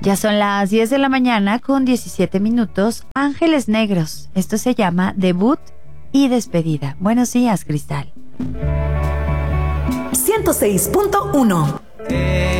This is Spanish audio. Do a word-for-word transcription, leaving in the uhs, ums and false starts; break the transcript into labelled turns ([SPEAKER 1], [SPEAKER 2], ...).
[SPEAKER 1] Ya son las diez de la mañana con diecisiete minutos. Ángeles Negros. Esto se llama Debut y Despedida. Buenos días, Cristal.
[SPEAKER 2] ciento seis punto uno